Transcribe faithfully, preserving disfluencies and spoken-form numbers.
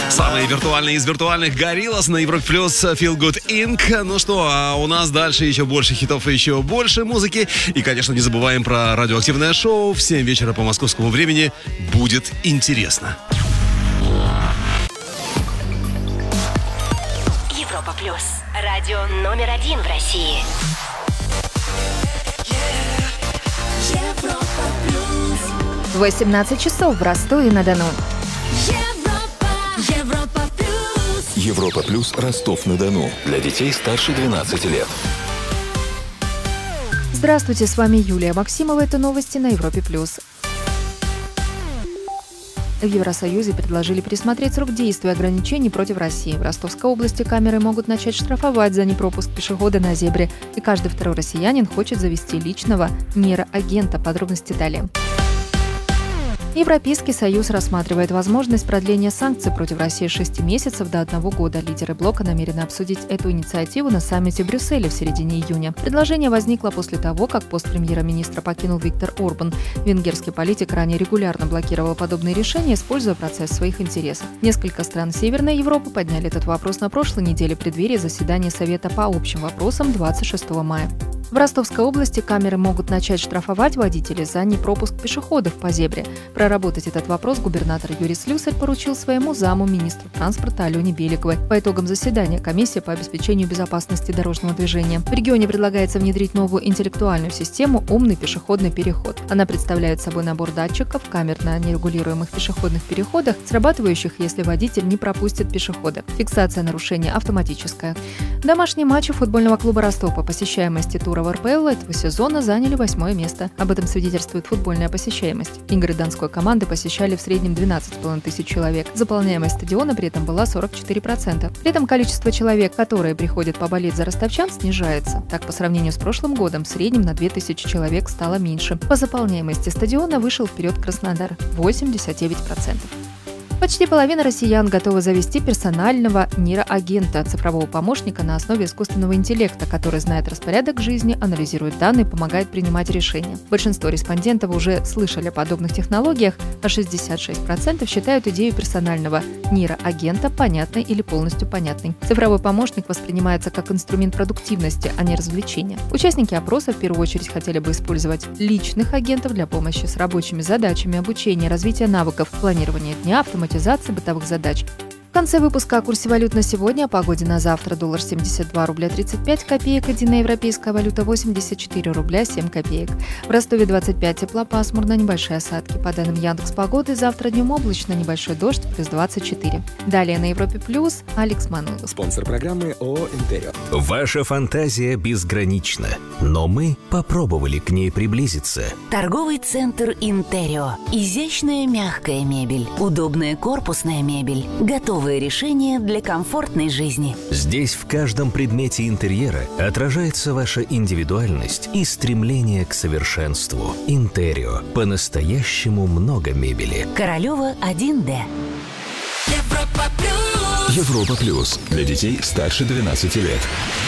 Самые виртуальные из виртуальных Gorillaz на Европе Плюс, Feel Good инк. Ну что, а у нас дальше еще больше хитов и еще больше музыки. И, конечно, не забываем про радиоактивное шоу. В семь вечера по московскому времени будет интересно. Европа Плюс. Радио номер один в России. восемнадцать часов в Ростове-на-Дону. Европа Плюс. Европа Плюс Ростов-на-Дону. Для детей старше двенадцати лет. Здравствуйте, с вами Юлия Максимова. Это новости на Европе Плюс. В Евросоюзе предложили пересмотреть срок действия ограничений против России. В Ростовской области камеры могут начать штрафовать за непропуск пешехода на зебре. И каждый второй россиянин хочет завести личного нейроагента. Подробности далее. Европейский Союз рассматривает возможность продления санкций против России с шести месяцев до одного года. Лидеры блока намерены обсудить эту инициативу на саммите в Брюсселе в середине июня. Предложение возникло после того, как пост премьер-министра покинул Виктор Орбан. Венгерский политик ранее регулярно блокировал подобные решения, используя процесс в своих интересах. Несколько стран Северной Европы подняли этот вопрос на прошлой неделе в преддверии заседания Совета по общим вопросам двадцать шестого мая. В Ростовской области камеры могут начать штрафовать водителей за непропуск пешеходов по зебре. Проработать этот вопрос губернатор Юрий Слюсарь поручил своему заму министру транспорта Алене Беликовой. По итогам заседания комиссия по обеспечению безопасности дорожного движения. В регионе предлагается внедрить новую интеллектуальную систему «Умный пешеходный переход». Она представляет собой набор датчиков, камер на нерегулируемых пешеходных переходах, срабатывающих, если водитель не пропустит пешехода. Фиксация нарушения автоматическая. Домашние матчи футбольного клуба Ростов по посещаемости тура в эр пэ эл этого сезона заняли восьмое место. Об этом свидетельствует футбольная посещаемость. Игры донской команды посещали в среднем двенадцать с половиной тысяч человек. Заполняемость стадиона при этом была сорок четыре процента. При этом количество человек, которые приходят поболеть за ростовчан, снижается. Так, по сравнению с прошлым годом, в среднем на две тысячи человек стало меньше. По заполняемости стадиона вышел вперед Краснодар – восемьдесят девять процентов. Почти половина россиян готовы завести персонального нейроагента, цифрового помощника на основе искусственного интеллекта, который знает распорядок жизни, анализирует данные, помогает принимать решения. Большинство респондентов уже слышали о подобных технологиях, а шестьдесят шесть процентов считают идею персонального нейроагента понятной или полностью понятной. Цифровой помощник воспринимается как инструмент продуктивности, а не развлечения. Участники опроса в первую очередь хотели бы использовать личных агентов для помощи с рабочими задачами, обучения, развития навыков, планирования дня, автоматизации бытовых задач. В конце выпуска о курсе валют на сегодня, о погоде на завтра. Доллар семьдесят два рубля тридцать пять копеек, единая европейская валюта восемьдесят четыре рубля семь копеек. В Ростове двадцать пять, тепла, пасмурно, небольшие осадки. По данным Яндекс.Погоды, завтра днем облачно, небольшой дождь, плюс двадцать четыре. Далее на Европе Плюс Алекс Мануилов. Спонсор программы ООО «Интерио». Ваша фантазия безгранична, но мы попробовали к ней приблизиться. Торговый центр «Интерио». Изящная мягкая мебель, удобная корпусная мебель, готовые решения для комфортной жизни. Здесь в каждом предмете интерьера отражается ваша индивидуальность и стремление к совершенству. «Интерио». По-настоящему много мебели. Королева один дэ. Европа Плюс. Европа Плюс. Для детей старше двенадцати лет.